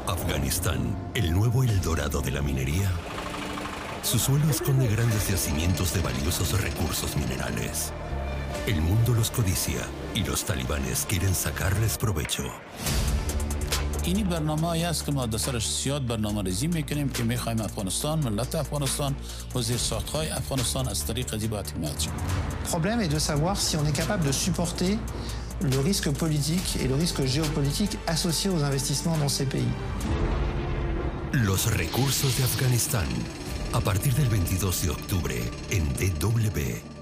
Afganistán, el nuevo Eldorado de la minería. Su suelo esconde grandes yacimientos de valiosos recursos minerales. El mundo los codicia y los talibanes quieren sacarles provecho. اینی برنامه‌ای است که ما در سرش زیاد برنامه‌ریزی می‌کنیم که می‌خوایم افغانستان، ملت افغانستان و زیرساخت‌های افغانستان از طریق از این باید حمایت شود. Le problème est de savoir si on est capable de supporter le risque politique et le risque géopolitique associé aux investissements dans ces pays. Los recursos de Afganistán. A partir del 22 de octubre en DW.